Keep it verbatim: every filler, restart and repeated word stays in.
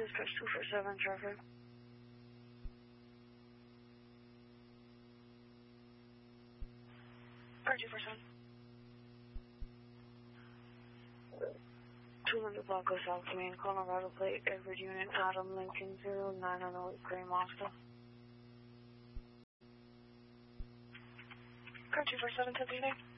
Dispatch two four seven traffic. Car two four seven. two hundred Blanco South Main, Colorado Plate, Edward Unit, Adam Lincoln, zero nine nine zero, Gray Monster. Car two four seven, Tiffany.